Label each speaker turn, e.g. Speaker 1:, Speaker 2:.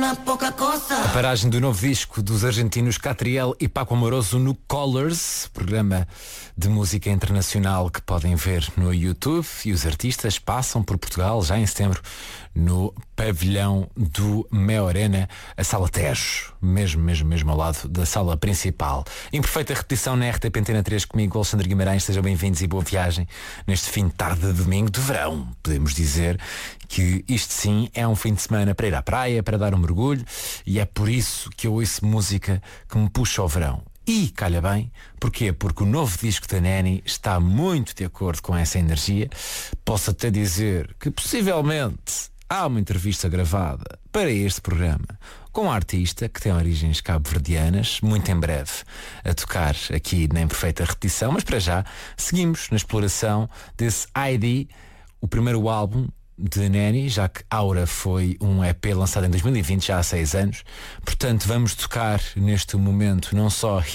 Speaker 1: A paragem do novo disco dos argentinos Catriel e Paco Amoroso no Colors, programa de música internacional que podem ver no YouTube, e os artistas passam por Portugal já em setembro no pavilhão do Meo Arena, a Sala Tejo, mesmo ao lado da sala principal. Em perfeita repetição na RTP Antena 3 comigo, Alexandre Guimarães. Sejam bem-vindos e boa viagem neste fim de tarde de domingo de verão. Podemos dizer que isto sim é um fim de semana para ir à praia, para dar um mergulho, e é por isso que eu ouço música que me puxa ao verão. E calha bem, porquê? Porque o novo disco da Neni está muito de acordo com essa energia. Posso até dizer que possivelmente há uma entrevista gravada para este programa com um artista que tem origens cabo-verdianas, muito em breve a tocar aqui na Imperfeita Repetição, mas para já seguimos na exploração desse ID, o primeiro álbum de Neni, já que Aura foi um EP lançado em 2020, já há 6 anos. Portanto, vamos tocar neste momento não só